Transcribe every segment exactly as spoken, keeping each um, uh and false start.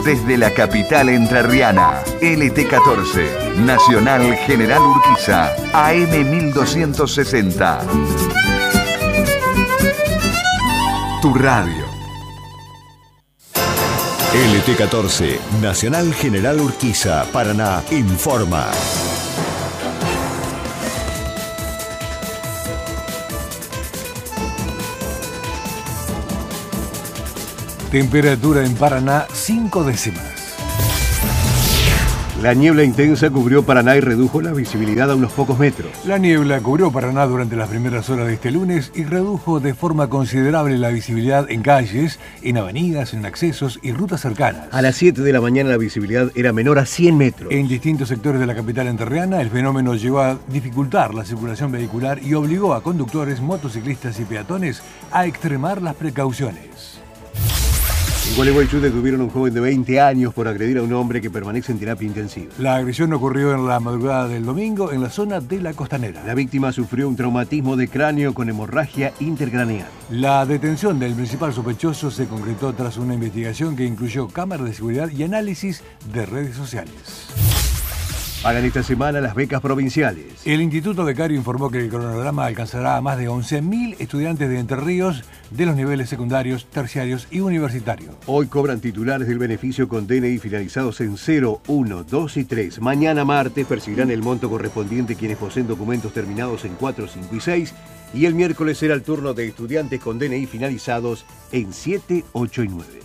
desde la capital entrerriana. L T catorce, Nacional General Urquiza, A M mil doscientos sesenta. Tu radio. L T catorce, Nacional General Urquiza, Paraná, informa. Temperatura en Paraná, cinco décimas. La niebla intensa cubrió Paraná y redujo la visibilidad a unos pocos metros. La niebla cubrió Paraná durante las primeras horas de este lunes y redujo de forma considerable la visibilidad en calles, en avenidas, en accesos y rutas cercanas. A las siete de la mañana la visibilidad era menor a cien metros. En distintos sectores de la capital entrerriana, el fenómeno llegó a dificultar la circulación vehicular y obligó a conductores, motociclistas y peatones a extremar las precauciones. En Gualeguaychú detuvieron a un joven de veinte años por agredir a un hombre que permanece en terapia intensiva. La agresión ocurrió en la madrugada del domingo en la zona de la Costanera. La víctima sufrió un traumatismo de cráneo con hemorragia intercraneal. La detención del principal sospechoso se concretó tras una investigación que incluyó cámaras de seguridad y análisis de redes sociales. Pagan esta semana las becas provinciales. El Instituto Becario informó que el cronograma alcanzará a más de once mil estudiantes de Entre Ríos de los niveles secundarios, terciarios y universitarios. Hoy cobran titulares del beneficio con D N I finalizados en cero, uno, dos y tres. Mañana martes percibirán el monto correspondiente quienes poseen documentos terminados en cuatro, cinco y seis. Y el miércoles será el turno de estudiantes con D N I finalizados en siete, ocho y nueve.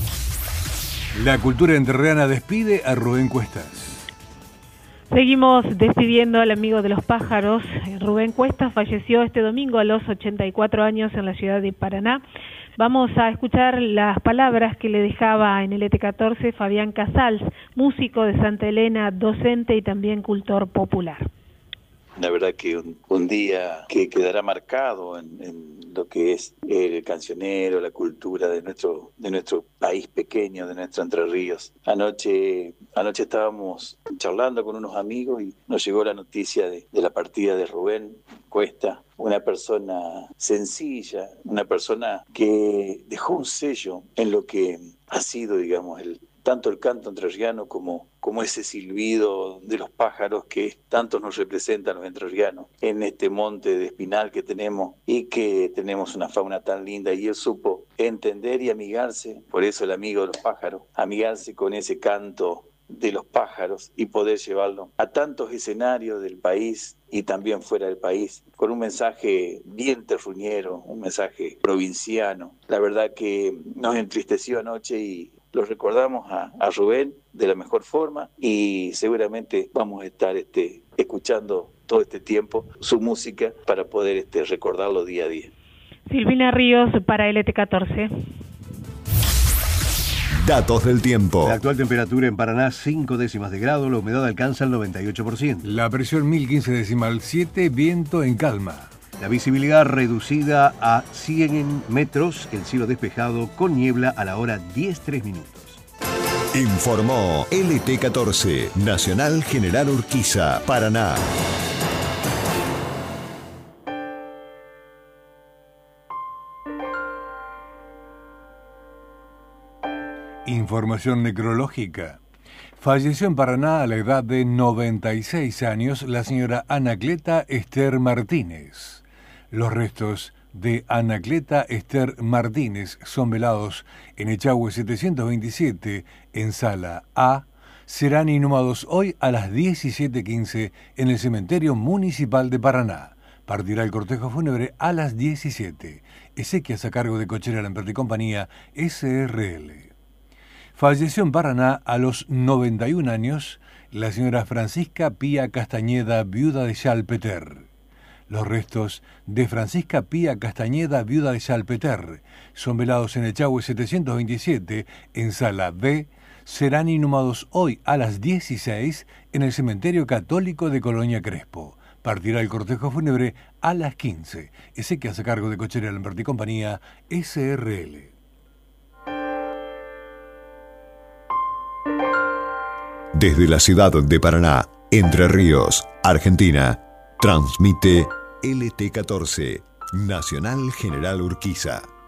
La cultura entrerriana despide a Rubén Cuestas. Seguimos despidiendo al amigo de los pájaros. Rubén Cuestas falleció este domingo a los ochenta y cuatro años en la ciudad de Paraná. Vamos a escuchar las palabras que le dejaba en el L T catorce Fabián Casals, músico de Santa Elena, docente y también cultor popular. La verdad que un, un día que quedará marcado en, en lo que es el cancionero, la cultura de nuestro de nuestro país pequeño, de nuestro Entre Ríos. Anoche anoche estábamos charlando con unos amigos y nos llegó la noticia de, de la partida de Rubén Cuesta, una persona sencilla, una persona que dejó un sello en lo que ha sido, digamos, el tanto el canto entrerriano como, como ese silbido de los pájaros que tanto nos representan los entrerrianos en este monte de espinal que tenemos y que tenemos una fauna tan linda, y él supo entender y amigarse, por eso el amigo de los pájaros, amigarse con ese canto de los pájaros y poder llevarlo a tantos escenarios del país y también fuera del país, con un mensaje bien terruñero, un mensaje provinciano. La verdad que nos entristeció anoche y lo recordamos a, a Rubén de la mejor forma, y seguramente vamos a estar este, escuchando todo este tiempo su música para poder este, recordarlo día a día. Silvina Ríos para L T catorce. Datos del tiempo. La actual temperatura en Paraná, cinco décimas de grado, la humedad alcanza el noventa y ocho por ciento. La presión mil quince decimal siete, viento en calma. La visibilidad reducida a cien metros, el cielo despejado con niebla a la hora diez, tres minutos. Informó L T catorce, Nacional General Urquiza, Paraná. Información necrológica. Falleció en Paraná a la edad de noventa y seis años la señora Anacleta Esther Martínez. Los restos de Anacleta Esther Martínez son velados en Echagüe setecientos veintisiete, en Sala A. Serán inhumados hoy a las diecisiete quince en el Cementerio Municipal de Paraná. Partirá el cortejo fúnebre a las diecisiete. Ezequias a cargo de Cochera Lamperti y Compañía, S R L. Falleció en Paraná a los noventa y un años la señora Francisca Pía Castañeda, viuda de Chalpeter. Los restos de Francisca Pía Castañeda, viuda de Chalpeter, son velados en Echagüe setecientos veintisiete, en Sala B. Serán inhumados hoy a las dieciséis en el Cementerio Católico de Colonia Crespo. Partirá el cortejo fúnebre a las quince. Ezequias a cargo de Cochera Lamperti y Compañía, S R L. Desde la ciudad de Paraná, Entre Ríos, Argentina, transmite L T catorce, Nacional General Urquiza.